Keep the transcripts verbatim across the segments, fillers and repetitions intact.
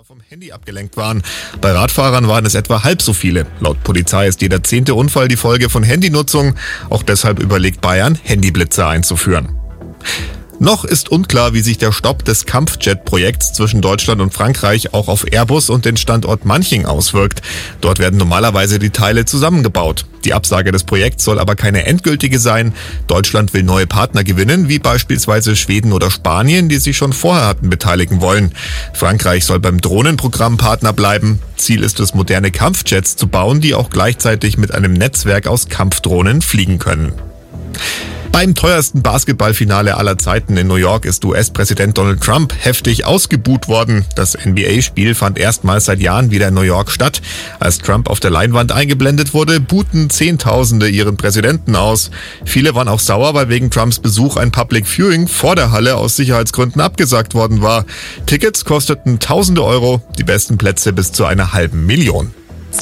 vom Handy abgelenkt waren. Bei Radfahrern waren es etwa halb so viele. Laut Polizei ist jeder zehnte Unfall die Folge von Handynutzung. Auch deshalb überlegt Bayern, Handyblitzer einzuführen. Noch ist unklar, wie sich der Stopp des Kampfjet-Projekts zwischen Deutschland und Frankreich auch auf Airbus und den Standort Manching auswirkt. Dort werden normalerweise die Teile zusammengebaut. Die Absage des Projekts soll aber keine endgültige sein. Deutschland will neue Partner gewinnen, wie beispielsweise Schweden oder Spanien, die sich schon vorher hatten beteiligen wollen. Frankreich soll beim Drohnenprogramm Partner bleiben. Ziel ist es, moderne Kampfjets zu bauen, die auch gleichzeitig mit einem Netzwerk aus Kampfdrohnen fliegen können. Beim teuersten Basketballfinale aller Zeiten in New York ist U S-Präsident Donald Trump heftig ausgebuht worden. Das N B A-Spiel fand erstmals seit Jahren wieder in New York statt. Als Trump auf der Leinwand eingeblendet wurde, buhten Zehntausende ihren Präsidenten aus. Viele waren auch sauer, weil wegen Trumps Besuch ein Public Viewing vor der Halle aus Sicherheitsgründen abgesagt worden war. Tickets kosteten tausende Euro, die besten Plätze bis zu einer halben Million.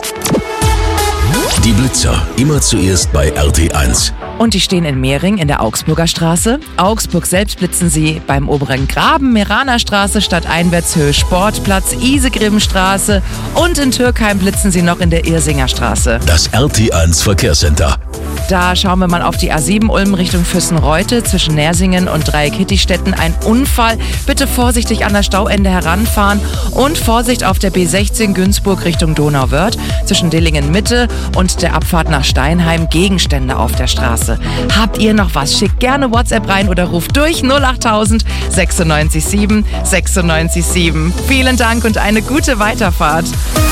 Die Blitzer, immer zuerst bei R T eins. Und die stehen in Mehring in der Augsburger Straße. Augsburg selbst blitzen sie beim oberen Graben, Meraner Straße, Stadteinwärtshöhe Sportplatz, Isegrimmenstraße und in Türkheim blitzen sie noch in der Irsinger Straße. Das R T eins Verkehrscenter. Da schauen wir mal auf die A sieben Ulm Richtung Füssenreute zwischen Nersingen und Dreieck-Hittichstetten. Ein Unfall. Bitte vorsichtig an das Stauende heranfahren und Vorsicht auf der B sechzehn Günzburg Richtung Donauwörth zwischen Dillingen Mitte und der Abfahrt nach Steinheim. Gegenstände auf der Straße. Habt ihr noch was? Schickt gerne WhatsApp rein oder ruft durch null achttausend sechsundneunzig sieben sechsundneunzig sieben. Vielen Dank und eine gute Weiterfahrt.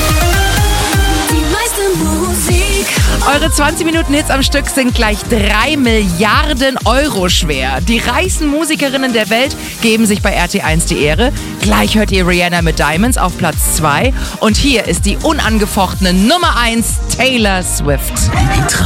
Eure zwanzig Minuten Hits am Stück sind gleich drei Milliarden Euro schwer. Die reichsten Musikerinnen der Welt geben sich bei R T eins die Ehre. Gleich hört ihr Rihanna mit Diamonds auf Platz zwei. Und hier ist die unangefochtene Nummer eins Taylor Swift.